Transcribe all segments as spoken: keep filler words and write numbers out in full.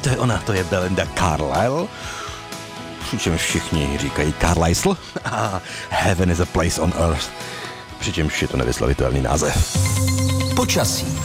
to je ona, to je Belinda Carlisle, přičemž všichni říkají Carlisle a Heaven is a place on earth, přičemž je to nevyslovitelný název. Počasí.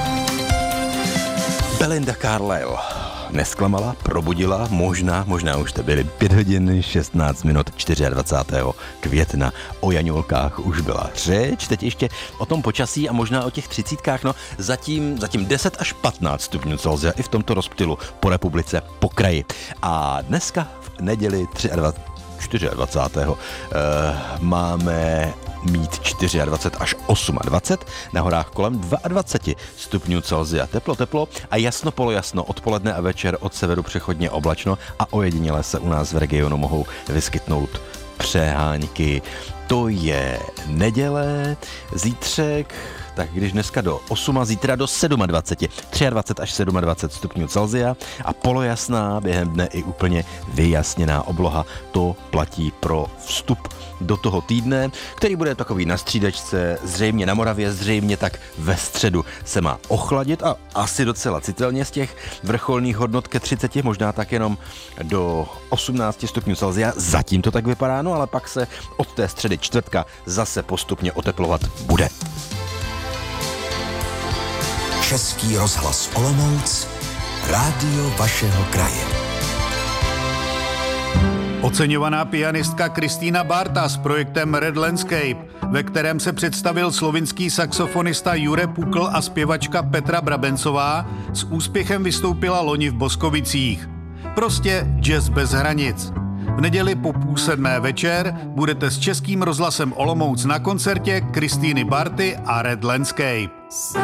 Belinda Carlisle nesklamala, probudila, možná, možná už to byly pět hodin, šestnáct minut, dvacátého čtvrtého května. O jaňolkách už byla řeč, teď ještě o tom počasí a možná o těch třicítkách, no zatím, zatím deset až patnáct stupňů Celsia i v tomto rozptylu po republice, po kraji. A dneska v neděli dvacátého čtvrtého Uh, máme mít dvacet čtyři až dvacet osm, na horách kolem dvacet dva stupňů Celsia. Teplo, teplo a jasno, polojasno, odpoledne a večer od severu přechodně oblačno a ojediněle se u nás v regionu mohou vyskytnout přeháňky. To je neděle, zítřek, tak když dneska do osm a zítra do dvacet sedm, dvacet tři až dvacet sedm stupňů Celsia a polojasná, během dne i úplně vyjasněná obloha, to platí pro vstup do toho týdne, který bude takový na střídačce, zřejmě na Moravě, zřejmě tak ve středu se má ochladit a asi docela citelně z těch vrcholných hodnot ke třiceti, možná tak jenom do osmnácti stupňů Celsia, zatím to tak vypadá, no ale pak se od té středy čtvrtka zase postupně oteplovat bude. Český rozhlas Olomouc, rádio vašeho kraje. Oceňovaná pianistka Kristýna Barta s projektem Red Landscape, ve kterém se představil slovinský saxofonista Jure Pukl a zpěvačka Petra Brabencová, s úspěchem vystoupila loni v Boskovicích. Prostě jazz bez hranic. V neděli po půl sedmé večer budete s Českým rozhlasem Olomouc na koncertě Kristýny Barty a Red Landscape.